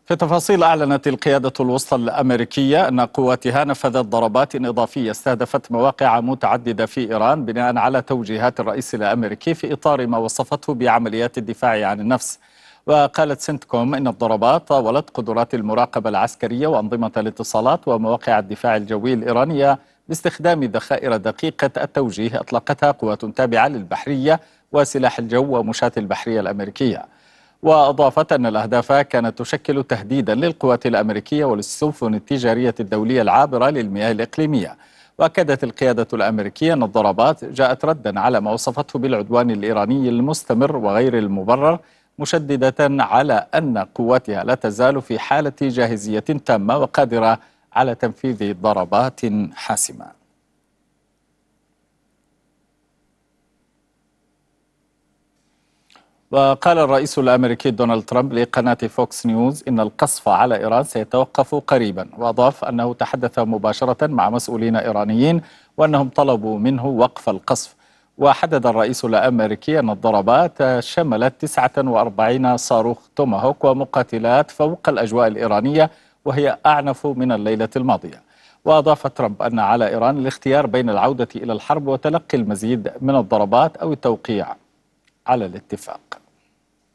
في تفاصيل، أعلنت القيادة الوسطى الأمريكية أن قواتها نفذت ضربات إضافية استهدفت مواقع متعددة في إيران بناء على توجيهات الرئيس الأمريكي في إطار ما وصفته بعمليات الدفاع عن النفس. وقالت سنتكوم إن الضربات طاولت قدرات المراقبة العسكرية وأنظمة الاتصالات ومواقع الدفاع الجوي الإيرانية باستخدام ذخائر دقيقة التوجيه أطلقتها قوات تابعة للبحرية وسلاح الجو ومشاة البحرية الأمريكية. وأضافت أن الأهداف كانت تشكل تهديدا للقوات الأمريكية وللسفن التجارية الدولية العابرة للمياه الإقليمية. وأكدت القيادة الأمريكية أن الضربات جاءت ردا على ما وصفته بالعدوان الإيراني المستمر وغير المبرر، مشددة على أن قواتها لا تزال في حالة جاهزية تامة وقادرة على تنفيذ ضربات حاسمة. وقال الرئيس الأمريكي دونالد ترامب لقناة فوكس نيوز إن القصف على إيران سيتوقف قريبا، وأضاف أنه تحدث مباشرة مع مسؤولين إيرانيين وأنهم طلبوا منه وقف القصف. وحدد الرئيس الأمريكي أن الضربات شملت 49 صاروخ توماهوك ومقاتلات فوق الأجواء الإيرانية، وهي أعنف من الليلة الماضية. وأضاف ترامب أن على إيران الاختيار بين العودة إلى الحرب وتلقي المزيد من الضربات أو التوقيع على الاتفاق.